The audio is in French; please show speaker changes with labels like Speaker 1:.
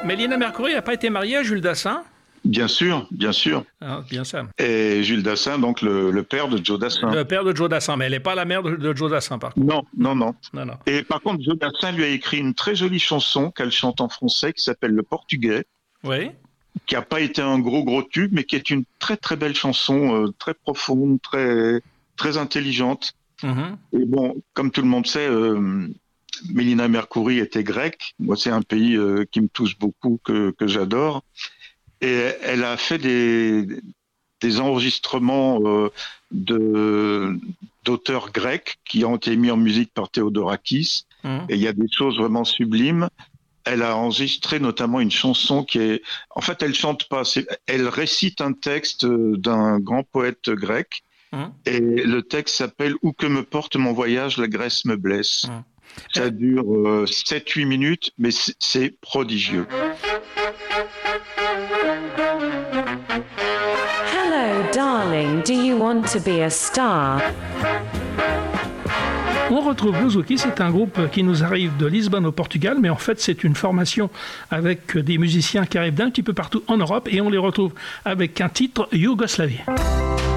Speaker 1: Mélina Mercouri n'a pas été mariée à Jules Dassin?
Speaker 2: Bien sûr, bien sûr.
Speaker 1: Ah, bien ça.
Speaker 2: Et Jules Dassin, donc le père de Joe Dassin.
Speaker 1: Le père de Joe Dassin, mais elle n'est pas la mère de Joe Dassin, par contre.
Speaker 2: Non, non, non.
Speaker 1: Non, non.
Speaker 2: Et par contre, Joe Dassin lui a écrit une très jolie chanson qu'elle chante en français qui s'appelle Le Portugais,
Speaker 1: Oui.
Speaker 2: qui n'a pas été un gros tube, mais qui est une très très belle chanson, très profonde, très très intelligente.
Speaker 1: Mhm.
Speaker 2: Et bon, comme tout le monde sait, Mélina Mercouri était grecque. Moi, c'est un pays qui me touche beaucoup, que j'adore. Et elle a fait des enregistrements d'auteurs grecs qui ont été mis en musique par Theodorakis.
Speaker 1: Mhm.
Speaker 2: Et il y a des choses vraiment sublimes. Elle a enregistré notamment une chanson qui est... En fait, elle chante pas. Elle récite un texte d'un grand poète grec.
Speaker 1: Mhm.
Speaker 2: Et le texte s'appelle « Où que me porte mon voyage, la Grèce me blesse ».
Speaker 1: Mhm.
Speaker 2: Ça dure 7-8 minutes, mais c'est prodigieux.
Speaker 3: Hello, darling, do you want to be a star?
Speaker 1: On retrouve Bouzouki, c'est un groupe qui nous arrive de Lisbonne au Portugal, mais en fait c'est une formation avec des musiciens qui arrivent d'un petit peu partout en Europe et on les retrouve avec un titre Yougoslavie.